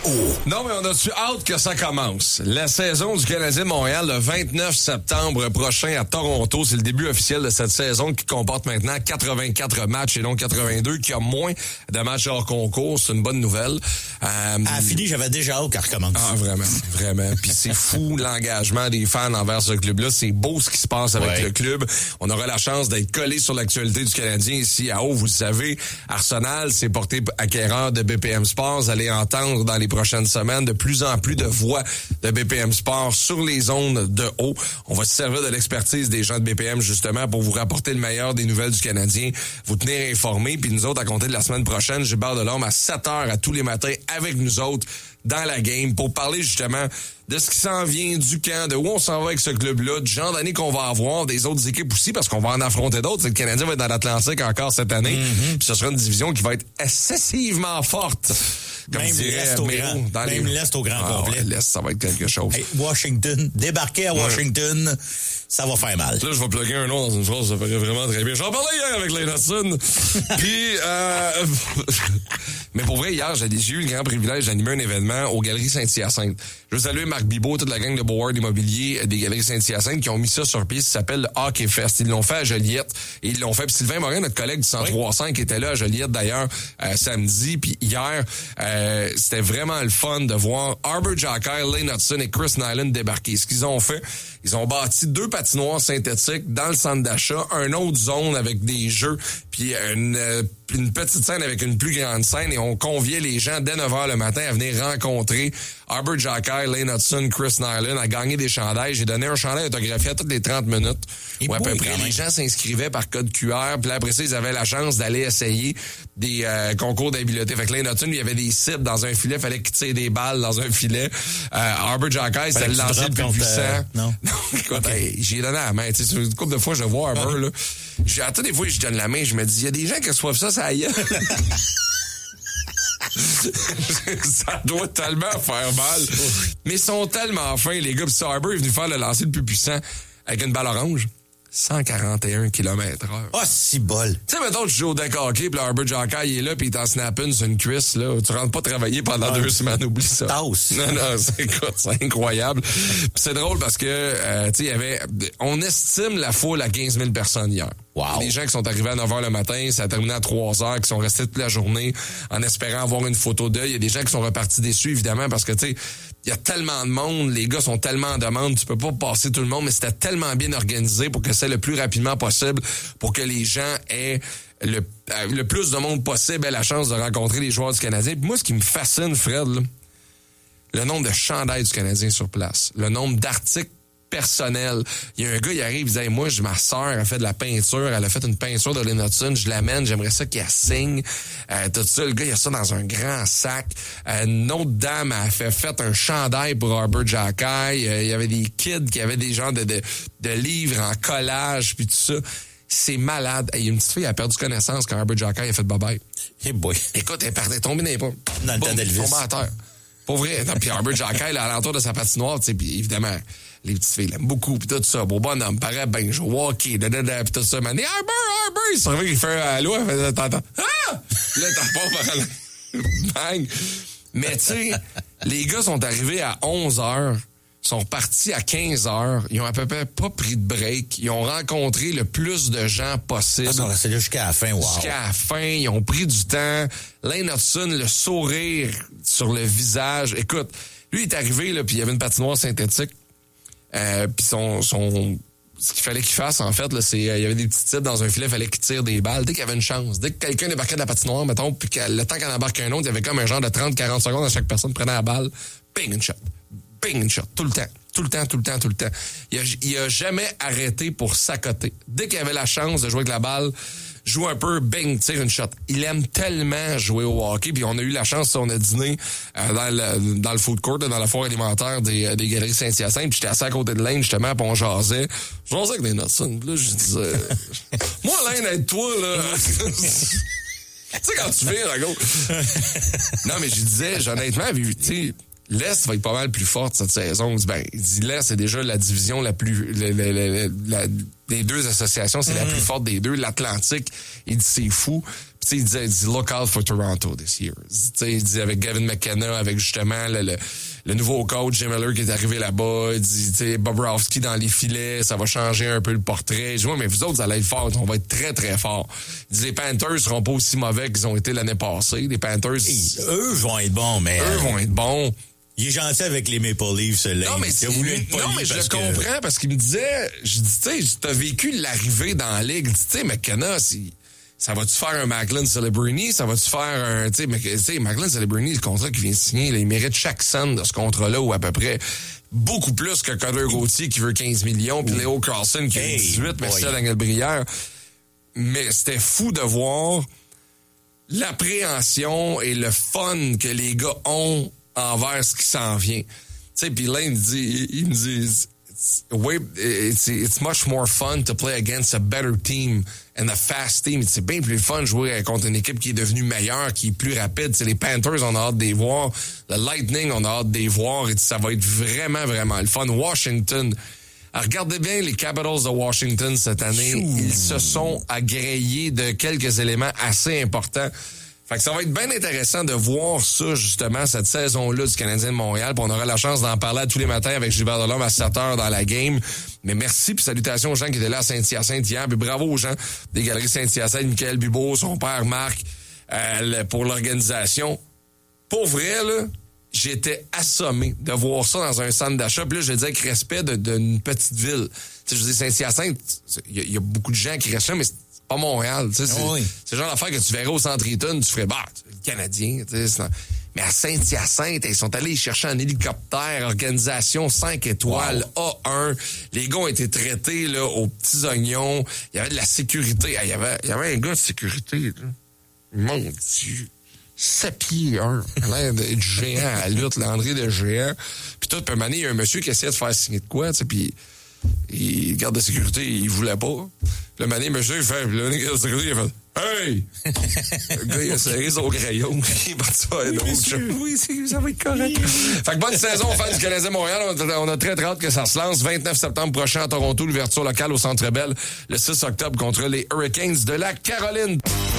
Non, mais on a-tu hâte que ça commence? La saison du Canadien de Montréal, le 29 septembre prochain à Toronto, c'est le début officiel de cette saison qui comporte maintenant 84 matchs et non 82, qui a moins de matchs hors concours. C'est une bonne nouvelle. Fini, j'avais déjà hâte qu'elle recommence. Ah, vraiment. Puis c'est fou l'engagement des fans envers ce club-là. C'est beau ce qui se passe avec le club. On aura la chance d'être collé sur l'actualité du Canadien ici à Haut. Vous le savez, Arsenal s'est porté acquéreur de BPM Sports. Vous allez entendre dans les prochaines semaines de plus en plus de voix de BPM Sports sur les ondes de Haut. On va se servir de l'expertise des gens de BPM justement pour vous rapporter le meilleur des nouvelles du Canadien, vous tenir informés. Puis nous autres, à compter de la semaine prochaine, Gilbert Delorme à 7h à tous les matins avec nous autres dans la game pour parler justement de ce qui s'en vient du camp, de où on s'en va avec ce club-là, du genre d'année qu'on va avoir, des autres équipes aussi, parce qu'on va en affronter d'autres. Le Canadien va être dans l'Atlantique encore cette année. Puis ce sera une division qui va être excessivement forte. Comme même l'Est au grand. Même l'Est au grand complet. Ouais, l'Est, ça va être quelque chose. Hey, Washington, débarquer à Washington, ça va faire mal. Là, je vais plugger un nom dans une phrase, ça ferait vraiment très bien. J'en parlais hier avec Lane Hudson. Puis, mais pour vrai, hier, j'ai eu le grand privilège d'animer un événement aux Galeries Saint-Hyacinthe. Je veux saluer Marc Bibeau, toute la gang de Beauward Immobilier des Galeries Saint-Hyacinthe qui ont mis ça sur pied. Ça s'appelle le Hockey Fest. Ils l'ont fait à Joliette. Et ils l'ont fait. Puis Sylvain Morin, notre collègue du 103.5, qui était là à Joliette d'ailleurs samedi. Puis hier, c'était vraiment le fun de voir Arbor Xhekaj, Lane Hudson et Chris Nilan débarquer. Ce qu'ils ont fait, ils ont bâti 2 patinoires synthétiques dans le centre d'achat, un autre zone avec des jeux, puis une petite scène avec une plus grande scène, et on conviait les gens dès 9h le matin à venir rencontrer Arbor Xhekaj, Lane Hudson, Chris Nilan, à gagner des chandails. J'ai donné un chandail autographié à toutes les 30 minutes. Ou à peu près. Les gens s'inscrivaient par code QR, puis là, après ça, ils avaient la chance d'aller essayer des concours d'habileté. Fait que Lane Hudson, il y avait des cibles dans un filet, fallait qu'il tire des balles dans un filet. Arbor Xhekaj, c'était le lancer le plus puissant. Non, écoute, j'ai donné la main. Tu sais, une couple de fois, je vois Arbor, là. À toutes les fois, je donne la main, je me dis, il y a des gens qui reçoivent ça aille. Ça doit tellement faire mal. Mais ils sont tellement fins, les gars. Puis Arbor est venu faire le lancer le plus puissant avec une balle orange. 141 km/h. Ah, si bol. Tu sais, mettons, tu joues au deck hockey, puis Arbor Xhekaj, il est là, puis il t'en snap une sur une cuisse, là. Tu rentres pas travailler pendant 2 semaines, oublie ça. Tasse. Non, c'est incroyable. Puis c'est drôle parce que, tu sais, on estime la foule à 15 000 personnes hier. Wow. Les gens qui sont arrivés à 9h le matin, ça a terminé à 3h, qui sont restés toute la journée en espérant avoir une photo d'eux. Il y a des gens qui sont repartis déçus, évidemment, parce que, tu sais, il y a tellement de monde, les gars sont tellement en demande, tu peux pas passer tout le monde, mais c'était tellement bien organisé pour que c'est le plus rapidement possible, pour que les gens aient le plus de monde possible ait la chance de rencontrer les joueurs du Canadien. Puis moi, ce qui me fascine, Fred, là, le nombre de chandails du Canadien sur place, le nombre d'articles personnel. Il y a un gars, il arrive, il dit, hey, moi, ma sœur a fait de la peinture, elle a fait une peinture de Lane Hudson, je l'amène, j'aimerais ça qu'elle signe. Tout ça, le gars, il a ça dans un grand sac. Une autre dame a fait un chandail pour Arbor Xhekaj. Il y avait des kids qui avaient des genres de livres en collage, puis tout ça. C'est malade. Il y a une petite fille, elle a perdu connaissance quand Arbor Xhekaj a fait bye-bye. Hey boy. Écoute, elle est tombée dans les pommes. Dans le temps d'Elvis. Tombée à terre. Pour vrai. Puis Arbor Xhekaj, là, à l'entour de sa patinoire, tu sais, puis évidemment, les petites filles l'aiment beaucoup, puis tout ça. Beau bonhomme, paraît ben, je joue au hockey, puis tout ça. Mais Arbor, il se réveille, il fait allô, il fait t'entends. Ah! Là, t'as pas bang! Mais tu sais, les gars sont arrivés à 11h, sont repartis à 15h, ils ont à peu près pas pris de break, ils ont rencontré le plus de gens possible. Ils sont restés là jusqu'à la fin, wow. Jusqu'à la fin, ils ont pris du temps. Lane Hudson, le sourire sur le visage. Écoute, lui, il est arrivé, là, puis il y avait une patinoire synthétique. Puis ce qu'il fallait qu'il fasse, en fait, là, c'est il y avait des petits types dans un filet, il fallait qu'il tire des balles. Dès qu'il y avait une chance, dès que quelqu'un débarquait de la patinoire, mettons, puis que le temps qu'en embarque un autre, il y avait comme un genre de 30-40 secondes à chaque personne prenait la balle. Bing, une shot. Bing, une shot. Tout le temps. Tout le temps. Il a jamais arrêté pour s'accoter. Dès qu'il avait la chance de jouer avec la balle, joue un peu, bing, tire une shot. Il aime tellement jouer au hockey, puis on a eu la chance, on a dîné dans le food court, dans la foire alimentaire des Galeries Saint-Hyacinthe, puis j'étais assis à côté de Lane, justement, puis on jasait. Je jasais avec des Hudson, là, je disais... moi, Lane, aide-toi, là... Tu sais, quand tu vires, à gauche... Non, mais je disais, honnêtement, tu sais... L'Est va être pas mal plus forte cette saison. Il dit l'Est, c'est déjà la division la plus... des 2 associations, c'est la plus forte des 2. L'Atlantique, il dit c'est fou. Puis il disait, look out for Toronto this year. Il dit avec Gavin McKenna, avec justement le nouveau coach Jim Miller qui est arrivé là-bas. Il dit, Bobrovsky dans les filets, ça va changer un peu le portrait. Je dis, mais vous autres, vous allez être forts. On va être très, très forts. Il dit, les Panthers seront pas aussi mauvais qu'ils ont été l'année passée. Les Panthers... eux vont être bons, mais... Eux vont être bons. Il est gentil avec les Maple Leafs, là. Non, mais je le comprends parce qu'il me disait, je dis, tu sais, t'as vécu l'arrivée dans la ligue. Tu sais, McKenna, ça va-tu faire un Macklin Celebrini? Ça va-tu faire un, tu sais, Macklin Celebrini, le contrat qu'il vient de signer, là, il mérite chaque cent de ce contrat-là ou à peu près beaucoup plus que Connor Gauthier qui veut 15 millions puis Leo Carlson qui veut 18, merci à Daniel Brière. Mais c'était fou de voir l'appréhension et le fun que les gars ont envers ce qui s'en vient. Tu sais, puis là, il me dit, it's much more fun to play against a better team and a fast team. C'est bien plus fun de jouer contre une équipe qui est devenue meilleure, qui est plus rapide. T'sais, les Panthers, on a hâte de les voir. Le Lightning, on a hâte de les voir. Et ça va être vraiment, vraiment le fun. Washington, alors, regardez bien les Capitals de Washington cette année. Ils se sont agréés de quelques éléments assez importants. Fait que ça va être bien intéressant de voir ça, justement, cette saison-là du Canadien de Montréal. Puis on aura la chance d'en parler tous les matins avec Gilbert Delhomme à 7h dans la game. Mais merci, puis salutations aux gens qui étaient là à Saint-Hyacinthe hier. Puis bravo aux gens des Galeries Saint-Hyacinthe, Michael Bibeau, son père Marc, pour l'organisation. Pour vrai, là, j'étais assommé de voir ça dans un centre d'achat. Puis là, je disais avec respect d'une petite ville. Tu sais, je dis Saint-Hyacinthe, il y a beaucoup de gens qui restent là, mais c'est pas Montréal. Tu sais, c'est le genre d'affaire que tu verrais au Centre Eaton, tu ferais, le Canadien. Tu sais, mais à Saint-Hyacinthe, ils sont allés chercher un hélicoptère, organisation 5 étoiles, A1. Les gars ont été traités là aux petits oignons. Il y avait de la sécurité. Il y avait un gars de sécurité. Là. Mon Dieu. 7 pieds 1. Il a l'air d'être géant à la lutte, l'André de géant. Puis tout, puis il y a un monsieur qui essayait de faire signer de quoi, tu sais, puis le garde de sécurité, il voulait pas. Le mané, monsieur, il fait, le garde de sécurité, il a fait, hey! Le gars, il a serré son crayon. Il est parti faire d'autres choses. Oui, ça va être correct. Fait que bonne saison, fan du Canadien Montréal. On a très hâte que ça se lance. 29 septembre prochain à Toronto, l'ouverture locale au Centre Bell. Le 6 octobre contre les Hurricanes de la Caroline.